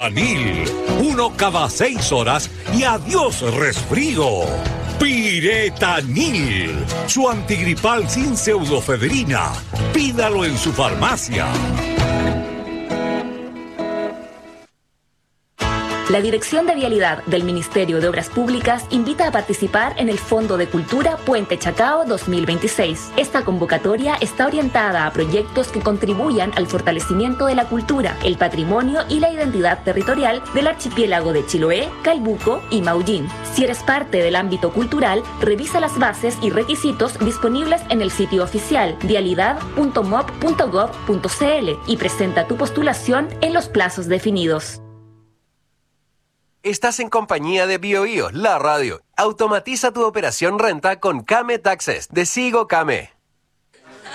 Piretanil. Uno cada 6 horas y adiós resfrío. Piretanil. Su antigripal sin pseudofedrina. Pídalo en su farmacia. La Dirección de Vialidad del Ministerio de Obras Públicas invita a participar en el Fondo de Cultura Puente Chacao 2026. Esta convocatoria está orientada a proyectos que contribuyan al fortalecimiento de la cultura, el patrimonio y la identidad territorial del archipiélago de Chiloé, Calbuco y Maullín. Si eres parte del ámbito cultural, revisa las bases y requisitos disponibles en el sitio oficial vialidad.mop.gov.cl y presenta tu postulación en los plazos definidos. Estás en compañía de BioBio, la radio. Automatiza tu operación renta con Kame Taxes de Sigo Kame.